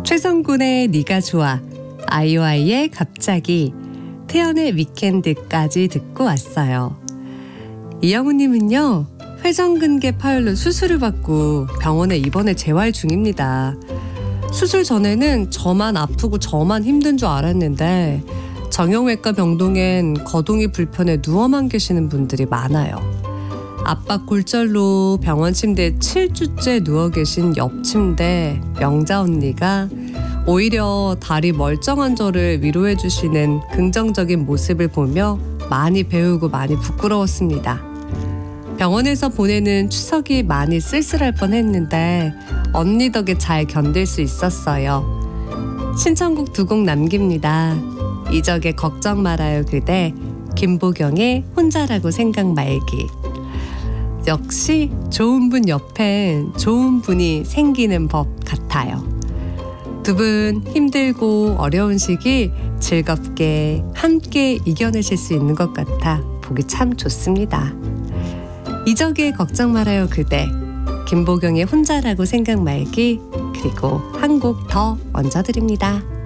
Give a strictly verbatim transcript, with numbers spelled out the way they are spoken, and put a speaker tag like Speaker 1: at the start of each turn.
Speaker 1: 최성군의 네가 좋아, 아이오아이의 갑자기, 태연의 위켄드까지 듣고 왔어요. 이영우님은요, 회전근개 파열로 수술을 받고 병원에 입원해 재활 중입니다. 수술 전에는 저만 아프고 저만 힘든 줄 알았는데 정형외과 병동엔 거동이 불편해 누워만 계시는 분들이 많아요. 압박 골절로 병원 침대에 칠 주째 누워 계신 옆 침대 명자 언니가 오히려 다리 멀쩡한 저를 위로해 주시는 긍정적인 모습을 보며 많이 배우고 많이 부끄러웠습니다. 병원에서 보내는 추석이 많이 쓸쓸할 뻔했는데 언니 덕에 잘 견딜 수 있었어요. 신청곡 두 곡 남깁니다. 이적의 걱정 말아요 그대, 김보경의 혼자라고 생각 말기. 역시 좋은 분 옆엔 좋은 분이 생기는 법 같아요. 두 분 힘들고 어려운 시기 즐겁게 함께 이겨내실 수 있는 것 같아 보기 참 좋습니다. 이적의 걱정 말아요 그대, 김보경의 혼자라고 생각 말기, 그리고 한 곡 더 얹어드립니다.